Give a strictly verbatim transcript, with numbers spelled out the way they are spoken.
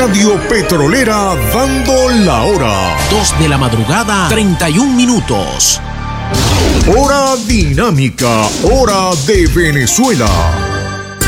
Radio Petrolera dando la hora. Dos de la madrugada, treinta y un minutos. Hora dinámica, hora de Venezuela.